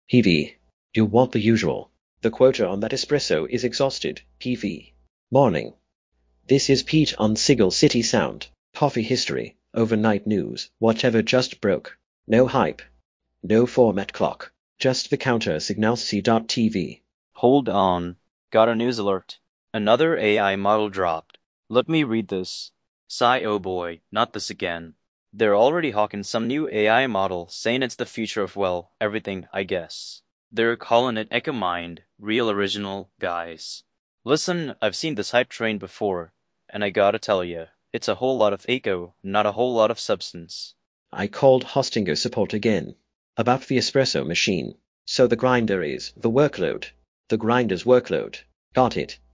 PV. You want the usual. The quota on that espresso is exhausted. PV. Morning. This is Pete on Sigil City Sound. Coffee history, overnight news, whatever just broke. No hype. No format clock. Just the counter signal C.TV. Hold on. Got a news alert. Another AI model dropped. Let me read this. Sigh, oh boy, not this again. They're already hawking some new AI model, saying it's the future of, well, everything, I guess. They're calling it EchoMind, real original, guys. Listen, I've seen this hype train before, and I gotta tell ya, it's a whole lot of echo, not a whole lot of substance. I called Hostinger support again. About the espresso machine. So the grinder is the workload. The grinder's workload. Got it.